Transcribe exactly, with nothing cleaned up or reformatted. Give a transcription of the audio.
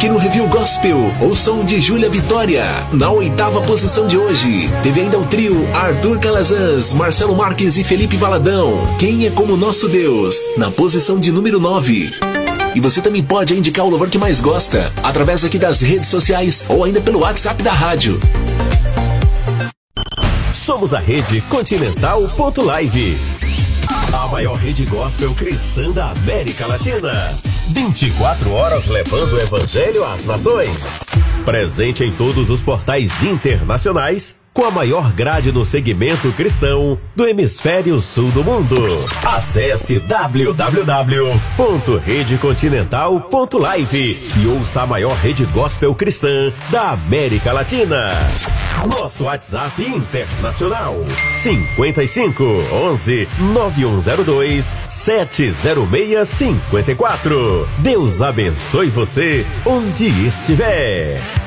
aqui no Review Gospel, o som de Júlia Vitória. Na oitava posição de hoje, teve ainda o trio Arthur Calazans, Marcelo Marques e Felipe Valadão. Quem é como nosso Deus? Na posição de número nove. E você também pode indicar o louvor que mais gosta, através aqui das redes sociais ou ainda pelo WhatsApp da rádio. Somos a Rede Continental ponto live, a maior rede gospel cristã da América Latina. vinte e quatro horas levando o evangelho às nações. Presente em todos os portais internacionais, com a maior grade no segmento cristão do hemisfério sul do mundo. Acesse w w w ponto rede continental ponto live e ouça a maior rede gospel cristã da América Latina. Nosso WhatsApp internacional cinquenta e cinco, onze, nove um zero dois, sete zero seis cinco quatro. Deus abençoe você onde estiver.